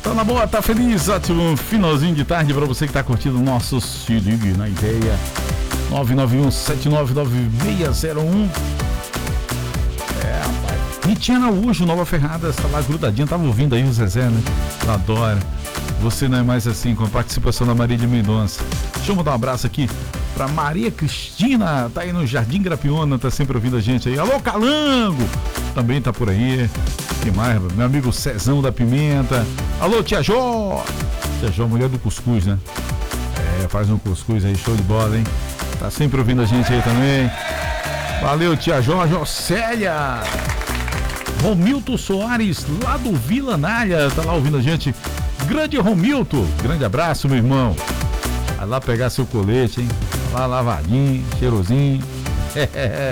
Tá na boa, tá feliz, ótimo finalzinho de tarde pra você que tá curtindo o nosso Se Ligue na Ideia. 991-799601. Rapaz. Ritinha Araújo, Nova Ferrada, tá lá grudadinha, tava ouvindo aí o Zezé, né? Eu adoro. Você não é mais assim, com a participação da Maria de Mendonça. Deixa eu mandar um abraço aqui pra Maria Cristina, tá aí no Jardim Grapiona, tá sempre ouvindo a gente aí. Alô, Calango! Também tá por aí. Que mais? Meu amigo Cezão da Pimenta. Alô, Tia Jó! Tia Jó, mulher do cuscuz, né? Faz um cuscuz aí, show de bola, hein? Tá sempre ouvindo a gente aí também. Valeu, Tia Jó, Jocélia! Romilton Soares, lá do Vila Nália, tá lá ouvindo a gente. Grande Romilton, grande abraço, meu irmão. Vai lá pegar seu colete, hein? Vai lá lavadinho, cheirosinho.